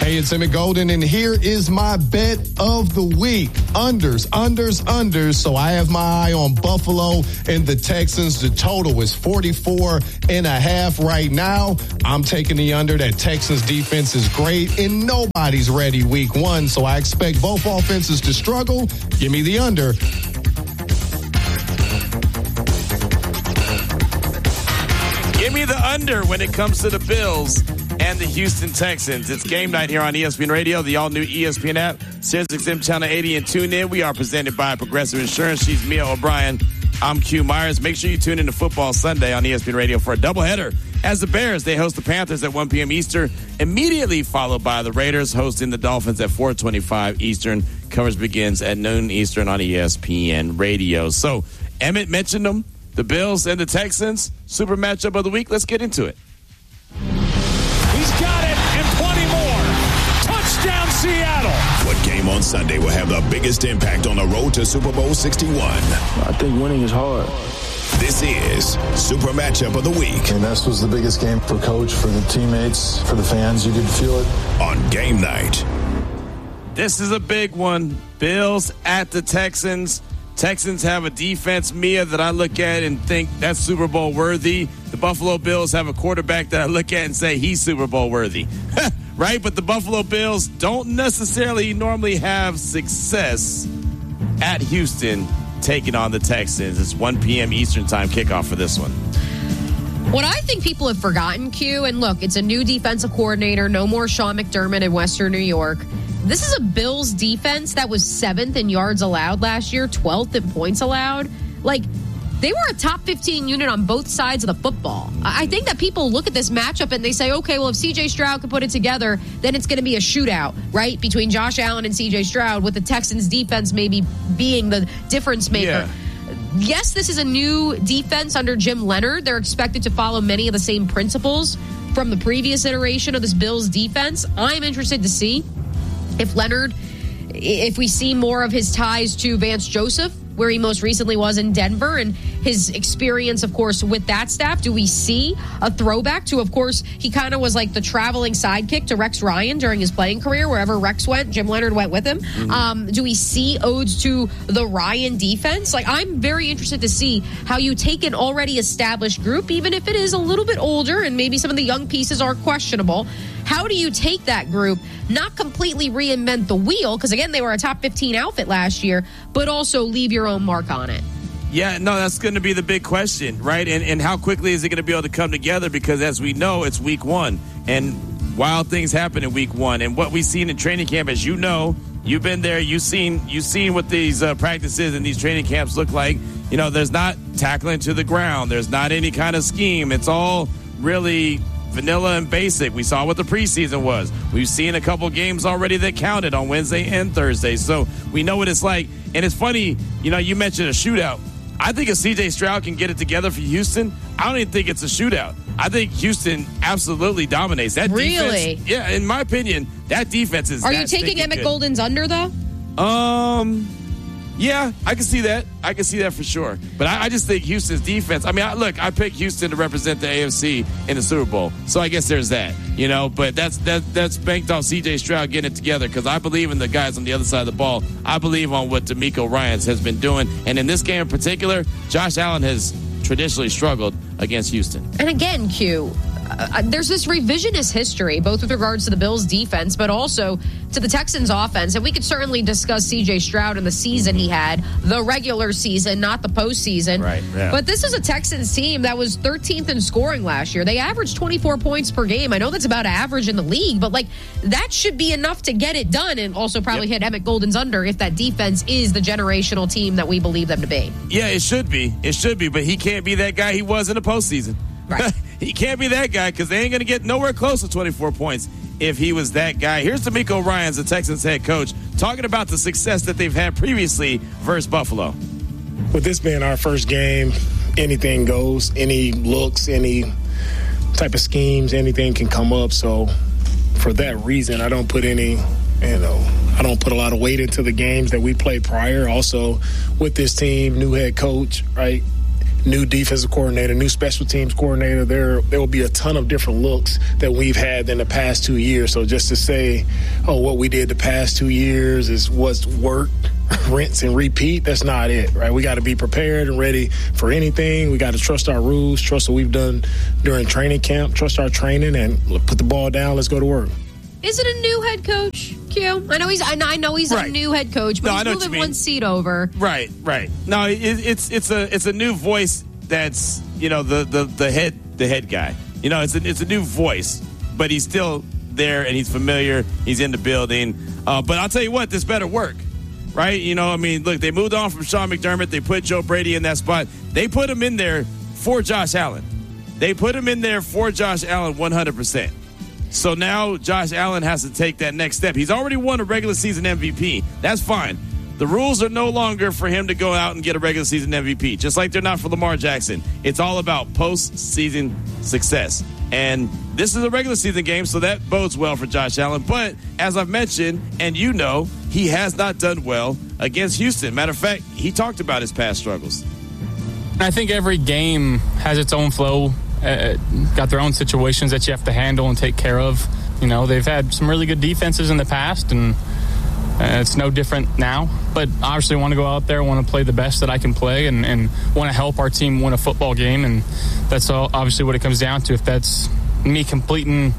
Hey, it's Emmett Golden, and here is my bet of the week. Unders. So I have my eye on Buffalo and the Texans. The total is 44.5 right now. I'm taking the under. That Texans defense is great, and nobody's ready week one, so I expect both offenses to struggle. Give me the under. Give me the under when it comes to the Bills and the Houston Texans. It's game night here on ESPN Radio, the all-new ESPN app, SiriusXM Channel 80, and tune in. We are presented by Progressive Insurance. She's Mia O'Brien. I'm Q Myers. Make sure you tune in to Football Sunday on ESPN Radio for a doubleheader. As the Bears, they host the Panthers at 1 p.m. Eastern, immediately followed by the Raiders hosting the Dolphins at 4:25 Eastern. Coverage begins at noon Eastern on ESPN Radio. So, Emmett mentioned them, the Bills and the Texans. Super matchup of the week. Let's get into it. He's got it, and plenty more. Touchdown, Seattle. What game on Sunday will have the biggest impact on the road to Super Bowl 61? I think winning is hard. This is Super Matchup of the Week. And this was the biggest game for Coach, for the teammates, for the fans. You could feel it. On game night. This is a big one. Bills at the Texans. Texans have a defense, Mia, that I look at and think that's Super Bowl worthy. The Buffalo Bills have a quarterback that I look at and say he's Super Bowl worthy. Right? But the Buffalo Bills don't necessarily normally have success at Houston taking on the Texans. It's 1 p.m. Eastern time kickoff for this one. What I think people have forgotten, Q, and look, it's a new defensive coordinator, no more Sean McDermott in Western New York. This is a Bills defense that was 7th in yards allowed last year, 12th in points allowed. Like, they were a top 15 unit on both sides of the football. I think that people look at this matchup and they say, okay, well, if C.J. Stroud can put it together, then it's going to be a shootout, right, between Josh Allen and C.J. Stroud, with the Texans defense maybe being the difference maker. Yeah. Yes, this is a new defense under Jim Leonard. They're expected to follow many of the same principles from the previous iteration of this Bills defense. I'm interested to see if we see more of his ties to Vance Joseph, where he most recently was in Denver, and his experience, of course, with that staff. Do we see a throwback to, of course, he kind of was like the traveling sidekick to Rex Ryan during his playing career. Wherever Rex went, Jim Leonard went with him. Mm-hmm. Do we see odes to the Ryan defense? Like, I'm very interested to see how you take an already established group, even if it is a little bit older and maybe some of the young pieces are questionable. How do you take that group, not completely reinvent the wheel, because, again, they were a top 15 outfit last year, but also leave your own mark on it? Yeah, no, that's going to be the big question, right? And how quickly is it going to be able to come together? Because, as we know, it's week one, and wild things happen in week one. And what we've seen in training camp, as you know, you've been there, you've seen what these practices and these training camps look like. You know, there's not tackling to the ground. There's not any kind of scheme. It's all really vanilla and basic. We saw what the preseason was. We've seen a couple games already that counted on Wednesday and Thursday, so we know what it's like. And it's funny, you know, you mentioned a shootout. I think if C.J. Stroud can get it together for Houston, I don't even think it's a shootout. I think Houston absolutely dominates. That really? Defense, yeah, in my opinion, that defense is. Are you taking Emmett Golden's under, though? Yeah, I can see that. I can see that for sure. But I just think Houston's defense. I mean, I picked Houston to represent the AFC in the Super Bowl, so I guess there's that. You know, but that's banked off C.J. Stroud getting it together, because I believe in the guys on the other side of the ball. I believe on what DeMeco Ryans has been doing, and in this game in particular, Josh Allen has traditionally struggled against Houston. And again, Q, there's this revisionist history, both with regards to the Bills' defense, but also to the Texans' offense. And we could certainly discuss C.J. Stroud and the season he had, the regular season, not the postseason. Right. Yeah. But this is a Texans team that was 13th in scoring last year. They averaged 24 points per game. I know that's about average in the league, but like that should be enough to get it done, and also probably hit Emmett Golden's under if that defense is the generational team that we believe them to be. Yeah, it should be. It should be, but he can't be that guy he was in the postseason. Right. He can't be that guy, because they ain't going to get nowhere close to 24 points if he was that guy. Here's DeMeco Ryans, the Texans head coach, talking about the success that they've had previously versus Buffalo. With this being our first game, anything goes. Any looks, any type of schemes, anything can come up. So for that reason, I don't put I don't put a lot of weight into the games that we played prior. Also, with this team, new head coach, right? new defensive coordinator, new special teams coordinator. There will be a ton of different looks that we've had in the past 2 years. So just to say, what we did the past 2 years is what's worked, rinse and repeat, that's not it, right? We got to be prepared and ready for anything. We got to trust our rules, trust what we've done during training camp, trust our training, and put the ball down. Let's go to work. Is it a new head coach, Q? I know he's right. A new head coach, but he's moving one seat over. Right. No, it's a new voice that's, the head guy. It's a new voice, but he's still there and he's familiar. He's in the building. But I'll tell you what, this better work. Right? Look, they moved on from Sean McDermott. They put Joe Brady in that spot. They put him in there for Josh Allen. 100%. So now Josh Allen has to take that next step. He's already won a regular season MVP. That's fine. The rules are no longer for him to go out and get a regular season MVP, just like they're not for Lamar Jackson. It's all about postseason success. And this is a regular season game, so that bodes well for Josh Allen. But as I've mentioned, and he has not done well against Houston. Matter of fact, he talked about his past struggles. I think every game has its own flow. Got their own situations that you have to handle and take care of. They've had some really good defenses in the past, and it's no different now. But obviously want to go out there, want to play the best that I can play, and want to help our team win a football game. And that's obviously what it comes down to. If that's me completing,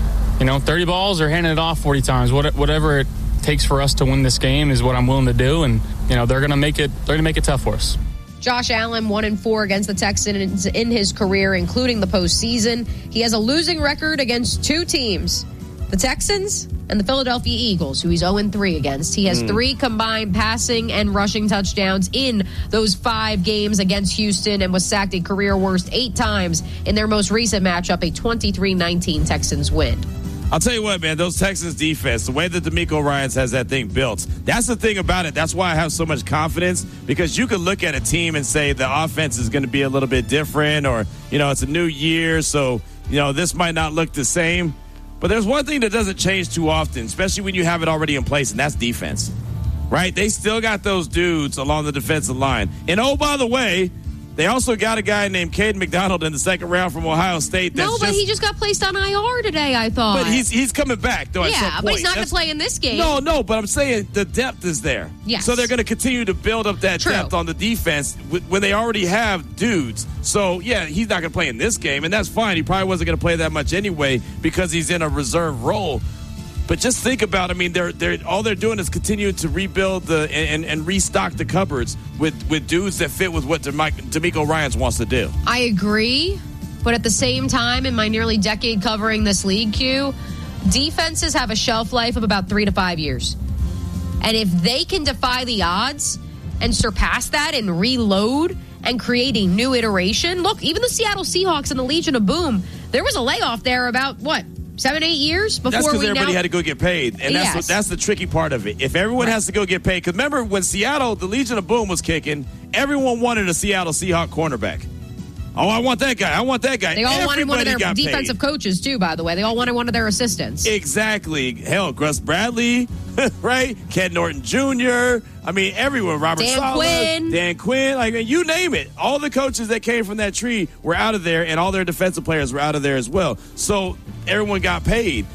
30 balls or handing it off 40 times, whatever it takes for us to win this game is what I'm willing to do. And, they're going to make it tough for us. Josh Allen 1-4 against the Texans in his career, including the postseason. He has a losing record against two teams, the Texans and the Philadelphia Eagles, who he's 0-3 against. He has 3 combined passing and rushing touchdowns in those 5 games against Houston and was sacked a career worst 8 times in their most recent matchup, a 23-19 Texans win. I'll tell you what, man, those Texans defense, the way that DeMeco Ryans has that thing built, that's the thing about it. That's why I have so much confidence, because you could look at a team and say the offense is going to be a little bit different, or, it's a new year, so, this might not look the same. But there's one thing that doesn't change too often, especially when you have it already in place, and that's defense, right? They still got those dudes along the defensive line. And, oh, by the way, they also got a guy named Caden McDonald in the second round from Ohio State. He just got placed on IR today, I thought. But he's coming back, though, at some point. But he's not going to play in this game. No, but I'm saying the depth is there. Yes. So they're going to continue to build up that depth on the defense when they already have dudes. So, he's not going to play in this game, and that's fine. He probably wasn't going to play that much anyway because he's in a reserve role. But just think about, they're all they're doing is continuing to rebuild and restock the cupboards with dudes that fit with what DeMeco Ryans wants to do. I agree, but at the same time, in my nearly decade covering this league, Q, defenses have a shelf life of about 3 to 5 years. And if they can defy the odds and surpass that and reload and create a new iteration, look, even the Seattle Seahawks and the Legion of Boom, there was a layoff there about, 7-8 years before that's because everybody had to go get paid, and that's the tricky part of it. If everyone has to go get paid, because remember when Seattle, the Legion of Boom was kicking, everyone wanted a Seattle Seahawk cornerback. Oh, I want that guy. I want that guy. They all wanted one of their defensive coaches, too, by the way. They all wanted one of their assistants. Exactly. Hell, Gus Bradley, right? Ken Norton Jr., everyone. Robert Saleh, Dan Quinn, you name it. All the coaches that came from that tree were out of there, and all their defensive players were out of there as well. So everyone got paid.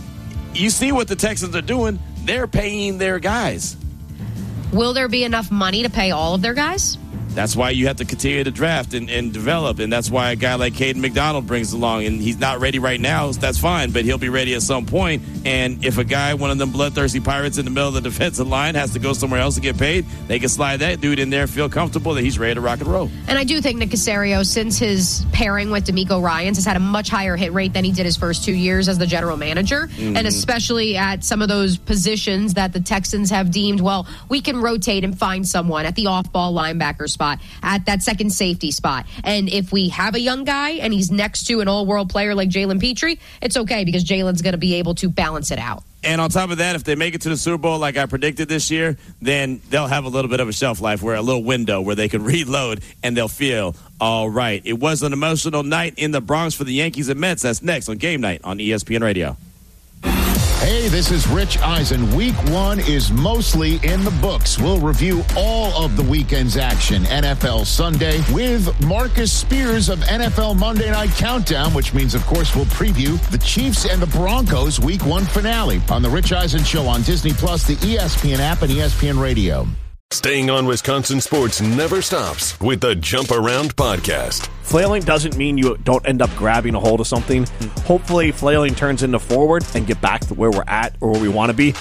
You see what the Texans are doing. They're paying their guys. Will there be enough money to pay all of their guys? That's why you have to continue to draft and develop, and that's why a guy like Caden McDonald brings along, and he's not ready right now, so that's fine, but he'll be ready at some point. And if a guy, one of them bloodthirsty pirates in the middle of the defensive line, has to go somewhere else to get paid, they can slide that dude in there, feel comfortable that he's ready to rock and roll. And I do think Nick Caserio, since his pairing with DeMeco Ryans, has had a much higher hit rate than he did his first 2 years as the general manager, and especially at some of those positions that the Texans have deemed, we can rotate and find someone at the off-ball linebacker spot, at that second safety spot. And if we have a young guy and he's next to an all-world player like Jalen Petrie, it's okay because Jalen's going to be able to balance it out. And on top of that, if they make it to the Super Bowl like I predicted this year, then they'll have a little bit of a shelf life, where a little window where they can reload and they'll feel all right. It was an emotional night in the Bronx for the Yankees and Mets. That's next on Game Night on ESPN Radio. Hey, this is Rich Eisen. Week 1 is mostly in the books. We'll review all of the weekend's action NFL Sunday with Marcus Spears of NFL Monday Night Countdown, which means, of course, we'll preview the Chiefs and the Broncos Week 1 finale on The Rich Eisen Show on Disney+, the ESPN app, and ESPN Radio. Staying on Wisconsin sports never stops with the Jump Around podcast. Flailing doesn't mean you don't end up grabbing a hold of something. Hopefully, flailing turns into forward and get back to where we're at or where we want to be.